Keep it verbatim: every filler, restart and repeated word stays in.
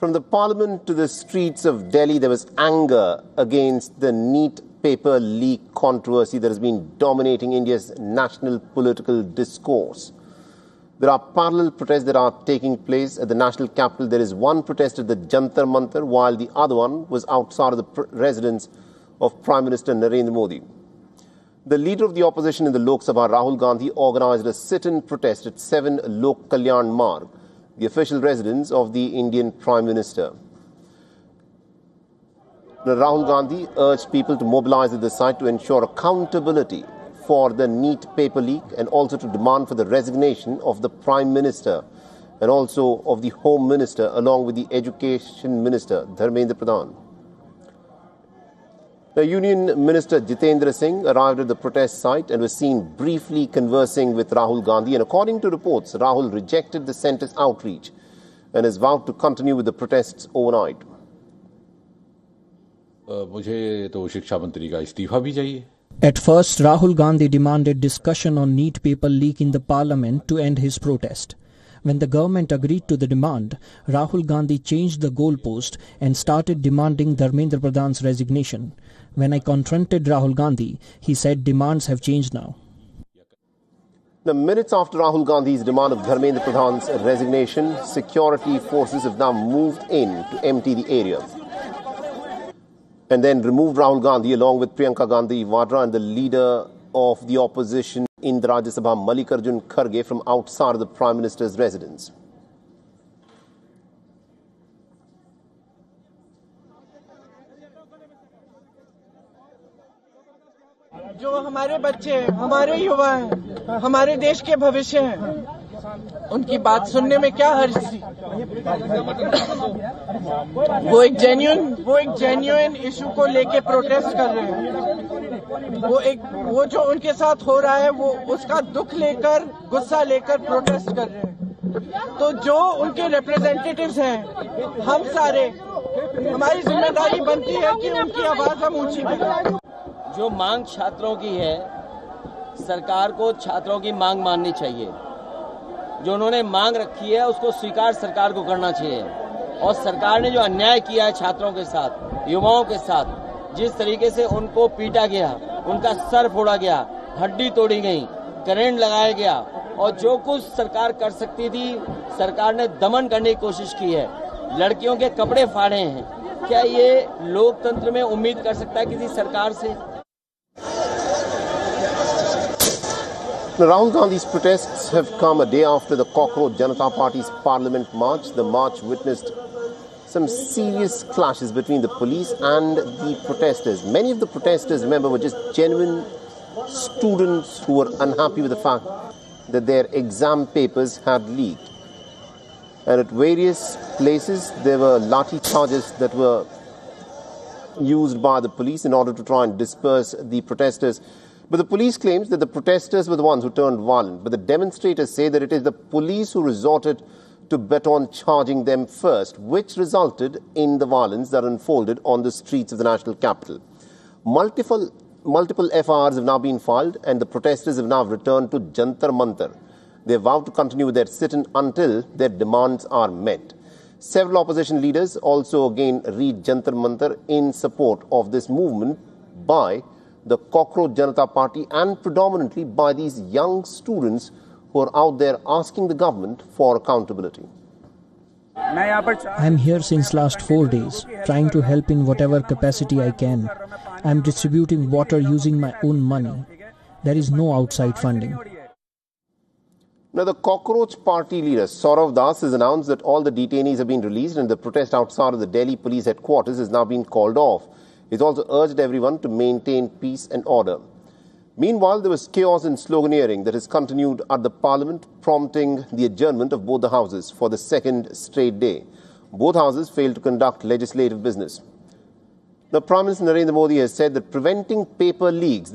From the parliament to the streets of Delhi, there was anger against the NEET paper leak controversy that has been dominating India's national political discourse. There are parallel protests that are taking place at the national capital. There is one protest at the Jantar Mantar, while the other one was outside of the residence of Prime Minister Narendra Modi. The leader of the opposition in the Lok Sabha, Rahul Gandhi, organized a sit-in protest at seven Lok Kalyan Marg, the official residence of the Indian Prime Minister. Now, Rahul Gandhi urged people to mobilize at the site to ensure accountability for the NEET paper leak and also to demand for the resignation of the Prime Minister and also of the Home Minister along with the Education Minister, Dharmendra Pradhan. The Union Minister Jitendra Singh arrived at the protest site and was seen briefly conversing with Rahul Gandhi. And according to reports, Rahul rejected the centre's outreach and has vowed to continue with the protests overnight. मुझे तो शिक्षा मंत्री का इस्तीफा भी चाहिए. At first, Rahul Gandhi demanded discussion on NEET paper leak in the parliament to end his protest. When the government agreed to the demand, Rahul Gandhi changed the goalpost and started demanding Dharmendra Pradhan's resignation. When I confronted Rahul Gandhi, he said demands have changed now. The minutes after Rahul Gandhi's demand of Dharmendra Pradhan's resignation, security forces have now moved in to empty the area and then removed Rahul Gandhi along with Priyanka Gandhi Vadra and the leader of the opposition in the Rajya Sabha, Mallikarjun Kharge, from outside of the Prime Minister's residence. जो हमारे बच्चे हमारे युवा हैं, हमारे देश के भविष्य हैं, उनकी बात सुनने में क्या हर्ज थी. वो एक जेन्युइन वो एक जेन्युइन इशू को लेके प्रोटेस्ट कर रहे हैं. वो एक वो जो उनके साथ हो रहा है वो उसका दुख लेकर गुस्सा लेकर प्रोटेस्ट कर रहे हैं. तो जो उनके रिप्रेजेंटेटिव्स हैं, हम सारे, हमारी जिम्मेदारी बनती है कि उनकी आवाज हम ऊंची करें. जो मांग छात्रों की है, सरकार को छात्रों की मांग माननी चाहिए. जो उन्होंने मांग रखी है उसको स्वीकार सरकार को करना चाहिए. और सरकार ने जो अन्याय किया है छात्रों के साथ, युवाओं के साथ, जिस तरीके से उनको पीटा गया, उनका सर फोड़ा गया, हड्डी तोड़ी गई, करंट लगाया गया और जो कुछ सरकार कर सकती थी सरकार ने दमन करने की कोशिश की है. लड़कियों के कपड़े फाड़े हैं. क्या ये लोकतंत्र में उम्मीद कर सकता है किसी सरकार से? Rahul Gandhi's protests have come a day after the Cockroach Janata Party's Parliament march. The march witnessed some serious clashes between the police and the protesters. Many of the protesters, remember, were just genuine students who were unhappy with the fact that their exam papers had leaked. And at various places, there were lathi charges that were used by the police in order to try and disperse the protesters. But the police claims that the protesters were the ones who turned violent. But the demonstrators say that it is the police who resorted to baton charging them first, which resulted in the violence that unfolded on the streets of the national capital. Multiple, multiple F I Rs have now been filed and the protesters have now returned to Jantar Mantar. They vowed to continue with their sit-in until their demands are met. Several opposition leaders also again reached Jantar Mantar in support of this movement by the Cockroach Janata Party and predominantly by these young students who are out there asking the government for accountability. I am here since last four days, trying to help in whatever capacity I can. I am distributing water using my own money. There is no outside funding. Now, the Cockroach Party leader, Saurav Das, has announced that all the detainees have been released and the protest outside of the Delhi police headquarters has now been called off. He's also urged everyone to maintain peace and order. Meanwhile, there was chaos and sloganeering that has continued at the parliament, prompting the adjournment of both the houses for the second straight day. Both houses failed to conduct legislative business. Now, Prime Minister Narendra Modi has said that preventing paper leaks